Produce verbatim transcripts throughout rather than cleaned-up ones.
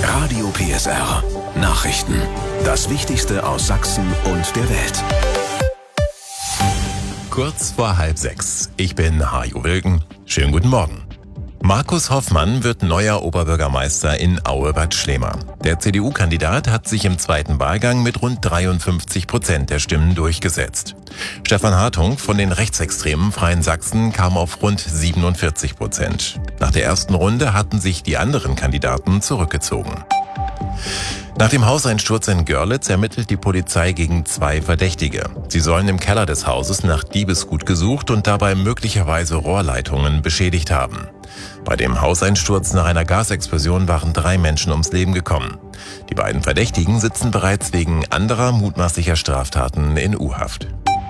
Radio P S R. Nachrichten. Das Wichtigste aus Sachsen und der Welt. Kurz vor halb sechs. Ich bin Hajo Wilken. Schönen guten Morgen. Markus Hoffmann wird neuer Oberbürgermeister in Aue-Bad Schlema. Der C D U-Kandidat hat sich im zweiten Wahlgang mit rund dreiundfünfzig Prozent der Stimmen durchgesetzt. Stefan Hartung von den rechtsextremen Freien Sachsen kam auf rund siebenundvierzig Prozent. Nach der ersten Runde hatten sich die anderen Kandidaten zurückgezogen. Nach dem Hauseinsturz in Görlitz ermittelt die Polizei gegen zwei Verdächtige. Sie sollen im Keller des Hauses nach Diebesgut gesucht und dabei möglicherweise Rohrleitungen beschädigt haben. Bei dem Hauseinsturz nach einer Gasexplosion waren drei Menschen ums Leben gekommen. Die beiden Verdächtigen sitzen bereits wegen anderer mutmaßlicher Straftaten in U-Haft.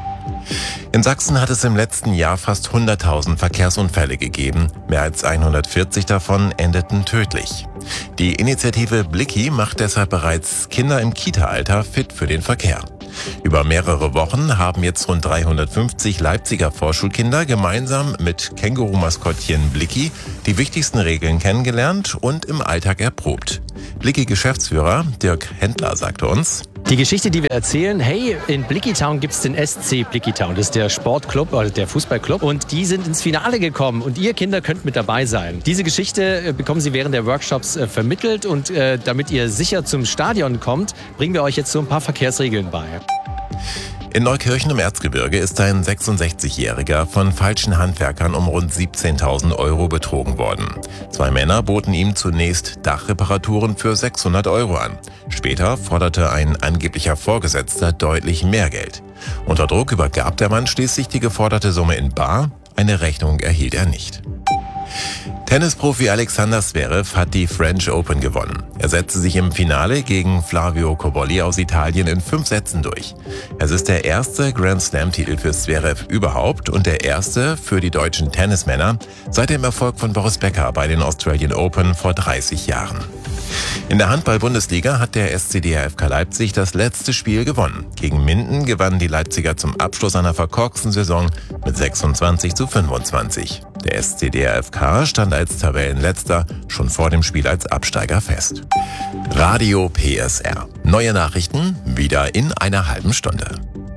In Sachsen hat es im letzten Jahr fast hunderttausend Verkehrsunfälle gegeben. Mehr als hundertvierzig davon endeten tödlich. Die Initiative Blicki macht deshalb bereits Kinder im Kita-Alter fit für den Verkehr. Über mehrere Wochen haben jetzt rund dreihundertfünfzig Leipziger Vorschulkinder gemeinsam mit Känguru-Maskottchen Blicki die wichtigsten Regeln kennengelernt und im Alltag erprobt. Blicki-Geschäftsführer Dirk Händler sagte uns: Die Geschichte, die wir erzählen, hey, in Blicki Town gibt es den S C Blicki Town, das ist der Sportclub, also der Fußballclub, und die sind ins Finale gekommen und ihr Kinder könnt mit dabei sein. Diese Geschichte bekommen sie während der Workshops äh, vermittelt und äh, damit ihr sicher zum Stadion kommt, bringen wir euch jetzt so ein paar Verkehrsregeln bei. In Neukirchen im Erzgebirge ist ein sechsundsechzigjähriger von falschen Handwerkern um rund siebzehntausend Euro betrogen worden. Zwei Männer boten ihm zunächst Dachreparaturen für sechshundert Euro an. Später forderte ein angeblicher Vorgesetzter deutlich mehr Geld. Unter Druck übergab der Mann schließlich die geforderte Summe in bar. Eine Rechnung erhielt er nicht. Tennisprofi Alexander Zverev hat die French Open gewonnen. Er setzte sich im Finale gegen Flavio Cobolli aus Italien in fünf Sätzen durch. Es ist der erste Grand Slam-Titel für Zverev überhaupt und der erste für die deutschen Tennismänner seit dem Erfolg von Boris Becker bei den Australian Open vor dreißig Jahren. In der Handball-Bundesliga hat der S C D R F K Leipzig das letzte Spiel gewonnen. Gegen Minden gewannen die Leipziger zum Abschluss einer verkorksten Saison mit sechsundzwanzig zu fünfundzwanzig. Der S C D R F K stand als Tabellenletzter schon vor dem Spiel als Absteiger fest. Radio P S R. Neue Nachrichten wieder in einer halben Stunde.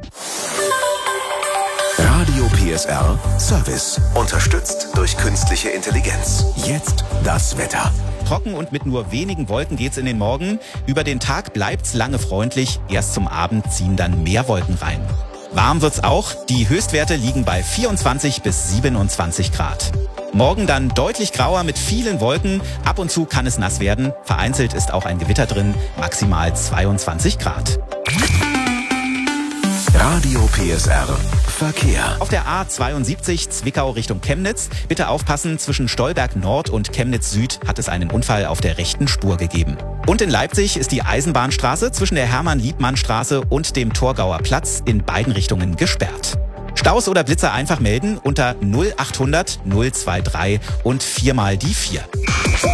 Radio P S R Service. Unterstützt durch künstliche Intelligenz. Jetzt das Wetter. Trocken und mit nur wenigen Wolken geht's in den Morgen. Über den Tag bleibt's lange freundlich. Erst zum Abend ziehen dann mehr Wolken rein. Warm wird's auch. Die Höchstwerte liegen bei vierundzwanzig bis siebenundzwanzig Grad. Morgen dann deutlich grauer mit vielen Wolken. Ab und zu kann es nass werden. Vereinzelt ist auch ein Gewitter drin. Maximal zweiundzwanzig Grad. Radio P S R Verkehr. Auf der A zweiundsiebzig Zwickau Richtung Chemnitz. Bitte aufpassen, zwischen Stolberg Nord und Chemnitz Süd hat es einen Unfall auf der rechten Spur gegeben. Und in Leipzig ist die Eisenbahnstraße zwischen der Hermann-Liebmann-Straße und dem Torgauer Platz in beiden Richtungen gesperrt. Staus oder Blitzer einfach melden unter null achthundert null drei drei und viermal die vier.